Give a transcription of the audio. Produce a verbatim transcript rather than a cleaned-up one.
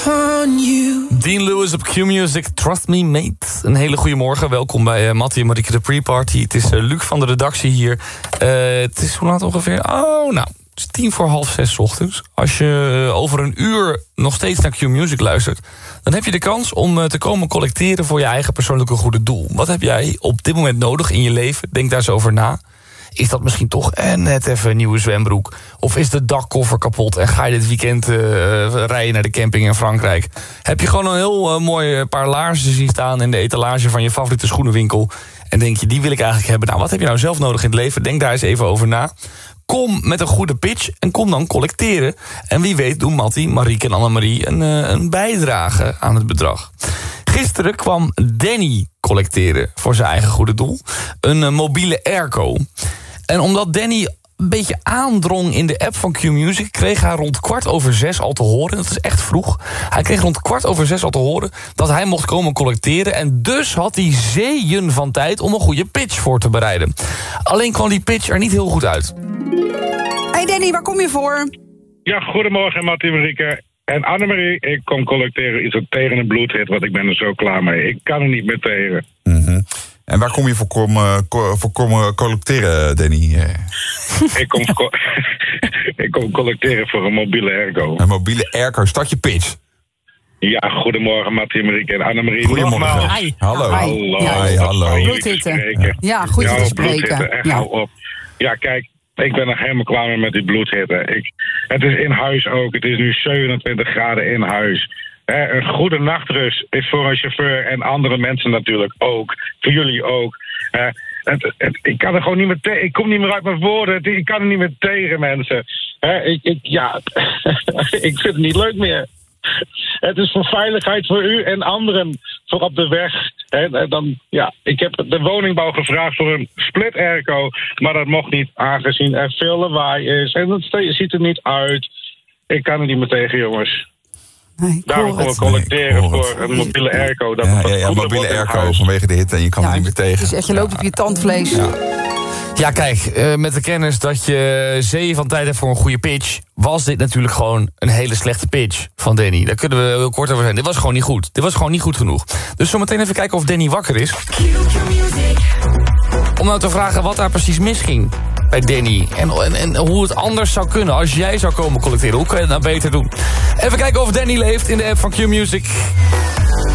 Dean Lewis op Q-Music, Trust Me Mate. Een hele goede morgen, welkom bij uh, Mattie en Marieke de Pre-Party. Het is uh, Luc van de redactie hier. Uh, het is hoe laat ongeveer? Oh, nou, het is tien voor half zes 's ochtends. Als je uh, over een uur nog steeds naar Q-Music luistert, dan heb je de kans om uh, te komen collecteren voor je eigen persoonlijke goede doel. Wat heb jij op dit moment nodig in je leven? Denk daar eens over na. Is dat misschien toch eh, net even een nieuwe zwembroek? Of is de dakkoffer kapot en ga je dit weekend uh, rijden naar de camping in Frankrijk? Heb je gewoon een heel uh, mooi paar laarzen zien staan in de etalage van je favoriete schoenenwinkel en denk je, die wil ik eigenlijk hebben. Nou, wat heb je nou zelf nodig in het leven? Denk daar eens even over na. Kom met een goede pitch en kom dan collecteren. En wie weet doen Mattie, Marieke en Annemarie een, uh, een bijdrage aan het bedrag. Gisteren kwam Danny collecteren voor zijn eigen goede doel. Een uh, mobiele airco. En omdat Danny een beetje aandrong in de app van Q-Music, kreeg hij rond kwart over zes al te horen, dat is echt vroeg, hij kreeg rond kwart over zes al te horen dat hij mocht komen collecteren. En dus had hij zeeën van tijd om een goede pitch voor te bereiden. Alleen kwam die pitch er niet heel goed uit. Hey Danny, waar kom je voor? Ja, goedemorgen Mattie, Marieke en Annemarie. Ik kom collecteren iets tegen een bloedhit, want ik ben er zo klaar mee. Ik kan er niet meer tegen. Mm-hmm. En waar kom je voor komen, voor komen collecteren, Danny? ik, kom ik kom collecteren voor een mobiele airco. Een mobiele airco, start je pitch. Ja, goedemorgen Mattie, Marieke en Annemarie. Goedemorgen. Hi. Hallo. Hallo. Ja. Hi, hallo. Bloedhitte. Ja, goed je te spreken. Echt, Ja. hou op. Ja, kijk, ik ben er helemaal klaar mee met die bloedhitte. Ik, het is in huis ook. Het is nu zevenentwintig graden in huis. He, een goede nachtrust is voor een chauffeur en andere mensen natuurlijk ook. Voor jullie ook. He, het, het, ik kan er gewoon niet meer tegen. Ik kom niet meer uit mijn woorden. Het, ik kan er niet meer tegen, mensen. He, ik, ik, ja, ik vind het niet leuk meer. Het is voor veiligheid voor u en anderen voor op de weg. En dan, ja, ik heb de woningbouw gevraagd voor een split airco, maar dat mocht niet aangezien er veel lawaai is. En het ziet er niet uit. Ik kan er niet meer tegen, jongens. Nee, Daarom kom ik collecteren nee, voor een mobiele airco. Dat ja, ja, ja, mobiele airco vanwege de hitte en je kan ja, er niet meer tegen. Dus echt, je loopt op je tandvlees. Ja. Ja, kijk, uh, met de kennis dat je zeeën van tijd hebt voor een goede pitch, was dit natuurlijk gewoon een hele slechte pitch van Danny. Daar kunnen we heel kort over zijn. Dit was gewoon niet goed. Dit was gewoon niet goed genoeg. Dus zometeen even kijken of Danny wakker is. Om nou te vragen wat daar precies misging bij Danny. En, en, en hoe het anders zou kunnen als jij zou komen collecteren. Hoe kan je het nou beter doen? Even kijken of Danny leeft in de app van Q-Music.